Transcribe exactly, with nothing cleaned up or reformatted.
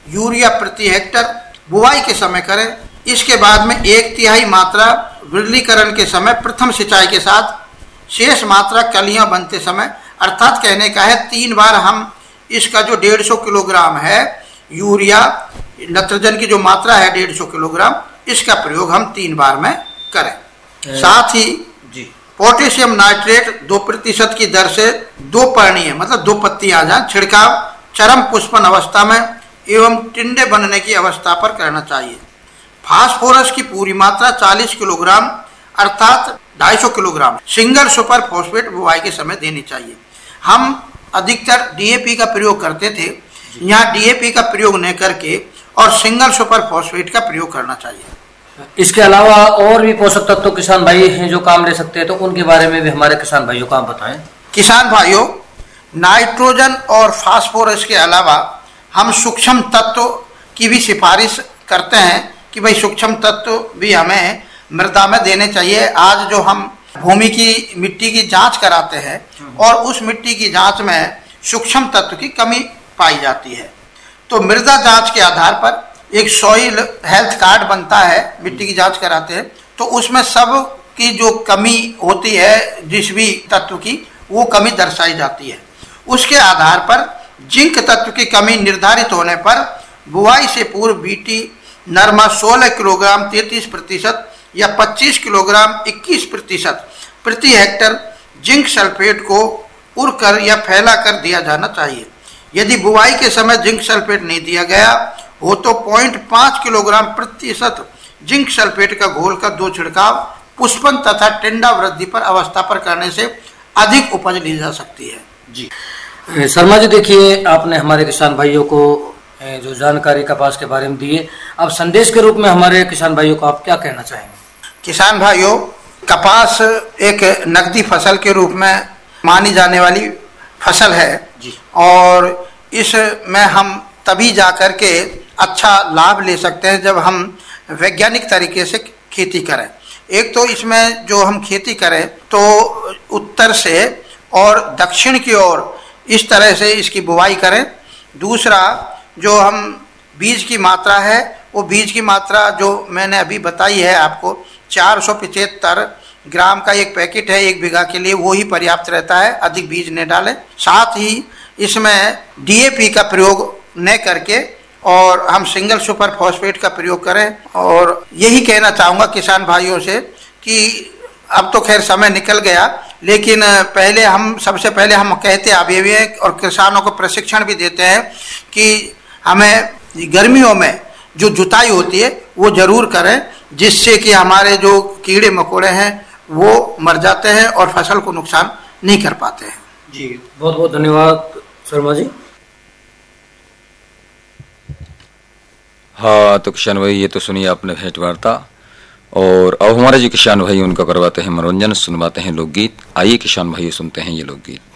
Urea प्रति Hector बुआई के समय करें। इसके बाद में एक तिहाई मात्रा विरलीकरण के समय प्रथम सिंचाई के साथ, शेष मात्रा कलियां बनते समय, अर्थात कहने का है तीन बार हम इसका जो डेढ़ सौ किलोग्राम है यूरिया नाइट्रोजन की जो मात्रा है डेढ़ सौ किलोग्राम, इसका प्रयोग हम तीन बार में करें। साथ ही जी पोटेशियम नाइट्रेट दो प्रतिशत की दर से दो पर्णीय मतलब दो पत्ती आ जाए छिड़काव चरम पुष्पन अवस्था में एवं टिंडे बनने की अवस्था पर करना चाहिए। फास्फोरस की पूरी मात्रा चालीस किलोग्राम अर्थात ढाई सौ किलोग्राम सिंगल सुपर फॉस्फेट बुआई के समय देनी चाहिए। हम अधिकतर डीएपी का प्रयोग करते थे, यहाँ डीएपी का प्रयोग न करके और सिंगल सुपर फॉस्फेट का प्रयोग करना चाहिए। इसके अलावा और भी पोषक तत्व किसान भाई हैं जो काम ले सकते हैं, तो उनके बारे में भी हमारे किसान भाइयों को आप बताएं। किसान भाइयों, नाइट्रोजन और फास्फोरस के अलावा हम सूक्ष्म तत्व की भी सिफारिश करते हैं कि भाई सूक्ष्म तत्व भी हमें मृदा में देने चाहिए। आज जो हम भूमि की मिट्टी की जांच कराते हैं और उस मिट्टी की जांच में सूक्ष्म तत्व की कमी पाई जाती है, तो मृदा जांच के आधार पर एक सॉइल हेल्थ कार्ड बनता है, मिट्टी की जांच कराते हैं तो उसमें सब की जो कमी होती है जिस भी तत्व की वो कमी दर्शाई जाती है। उसके आधार पर जिंक तत्व की कमी निर्धारित होने पर बुआई से पूर्व बीटी नरमा सोलह किलोग्राम तैंतीस प्रतिशत या पच्चीस किलोग्राम इक्कीस प्रतिशत प्रति हेक्टर जिंक सल्फेट को उड़कर या फैला कर दिया जाना चाहिए। यदि बुआई के समय जिंक सल्फेट नहीं दिया गया हो तो पॉइंट पाँच किलोग्राम प्रतिशत जिंक सल्फेट का घोल का दो छिड़काव पुष्पन तथा टिंडा वृद्धि पर अवस्था पर करने से अधिक उपज ली जा सकती है। जी शर्मा जी, देखिए आपने हमारे किसान भाइयों को जो जानकारी कपास के बारे में दी है, अब संदेश के रूप में हमारे किसान भाइयों को आप क्या कहना चाहेंगे? किसान भाइयों, कपास एक नकदी फसल के रूप में मानी जाने वाली फसल है जी, और इसमें हम तभी जा कर के अच्छा लाभ ले सकते हैं जब हम वैज्ञानिक तरीके से खेती करें। एक तो इसमें जो हम खेती करें तो उत्तर से और दक्षिण की ओर इस तरह से इसकी बुवाई करें। दूसरा, जो हम बीज की मात्रा है वो बीज की मात्रा जो मैंने अभी बताई है आपको, चार सौ पचहत्तर ग्राम का एक पैकेट है एक बीघा के लिए, वो ही पर्याप्त रहता है, अधिक बीज न डालें। साथ ही इसमें डीएपी का प्रयोग न करके और हम सिंगल सुपर फॉस्फेट का प्रयोग करें। और यही कहना चाहूँगा किसान भाइयों से कि अब तो खैर समय निकल गया, लेकिन पहले हम सबसे पहले हम कहते अभी भी हैं और किसानों को प्रशिक्षण भी देते हैं कि हमें गर्मियों में जो जुताई होती है वो जरूर करें, जिससे कि हमारे जो कीड़े मकोड़े हैं वो मर जाते हैं और फसल को नुकसान नहीं कर पाते हैं। जी बहुत बहुत धन्यवाद शर्मा जी। हाँ तो किसान भाई, ये तो सुनिए आपने भेंट वार्ता, और अब हमारे जो किसान भाई उनका करवाते हैं मनोरंजन, सुनवाते हैं लोकगीत। आइए किसान भाई सुनते हैं ये लोकगीत।